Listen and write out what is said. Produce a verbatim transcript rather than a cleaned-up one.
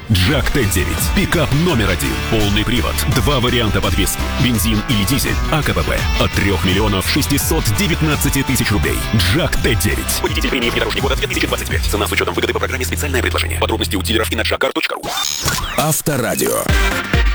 Джак Т девять. Пикап номер один. Полный привод. Два варианта подвески. Бензин или дизель. АКПП. От трех миллионов шестисот девятнадцати тысяч рублей. Джак Т девять. Победитель премии внедорожник года две тысячи двадцать пять. Цена с учетом выгоды по программе «Специальное предложение». Подробности у дилеров и на джакар точка ру. Авторадио.